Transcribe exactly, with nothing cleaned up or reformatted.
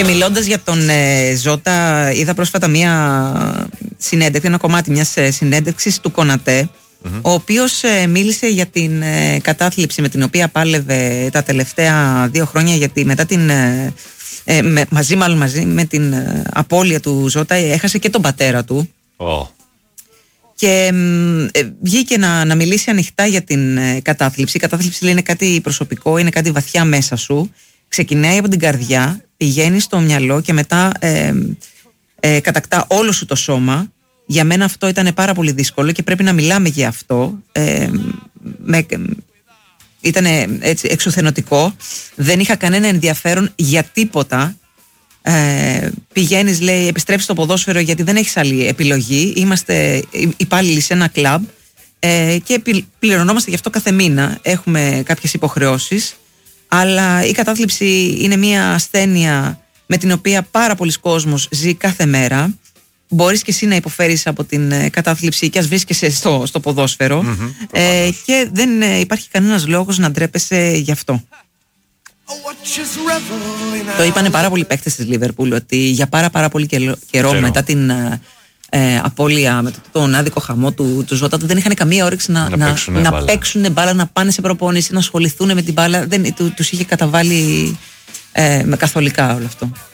Και μιλώντας για τον ε, Ζώτα, είδα πρόσφατα μία συνέντευξη, ένα κομμάτι μιας ε, συνέντευξης του Κονατέ, mm-hmm. ο οποίος ε, μίλησε για την ε, κατάθλιψη με την οποία πάλευε τα τελευταία δύο χρόνια, γιατί μετά την, ε, ε, με, μαζί μάλλον μαζί με την ε, απώλεια του Ζώτα έχασε και τον πατέρα του. Oh. Και ε, βγήκε να, να μιλήσει ανοιχτά για την ε, κατάθλιψη. Η κατάθλιψη λέει, είναι κάτι προσωπικό, είναι κάτι βαθιά μέσα σου. Ξεκινάει από την καρδιά, πηγαίνει στο μυαλό και μετά ε, ε, κατακτά όλο σου το σώμα. Για μένα αυτό ήταν πάρα πολύ δύσκολο και πρέπει να μιλάμε για αυτό. Ε, με, ήταν έτσι εξουθενωτικό. Δεν είχα κανένα ενδιαφέρον για τίποτα. Ε, πηγαίνεις, λέει, επιστρέψεις στο ποδόσφαιρο γιατί δεν έχεις άλλη επιλογή. Είμαστε υπάλληλοι σε ένα κλαμπ ε, και πληρωνόμαστε γι' αυτό κάθε μήνα. Έχουμε κάποιες υποχρεώσεις. Αλλά η κατάθλιψη είναι μια ασθένεια με την οποία πάρα πολλοί κόσμος ζει κάθε μέρα. Μπορείς και εσύ να υποφέρεις από την κατάθλιψη και ας βρίσκεσαι στο, στο ποδόσφαιρο. Mm-hmm, ε, και δεν ε, υπάρχει κανένας λόγος να ντρέπεσαι γι' αυτό. Το είπανε πάρα πολλοί παίκτες της Λίβερπουλ ότι για πάρα πάρα πολύ καιρό, καιρό μετά την ε, απώλεια, μετά τον άδικο χαμό του, του Ζώτα, δεν είχαν καμία όρεξη να, να, να, να παίξουν μπάλα, να πάνε σε προπόνηση, να ασχοληθούν με την μπάλα. Δεν, του, τους είχε καταβάλει ε, με καθολικά όλο αυτό.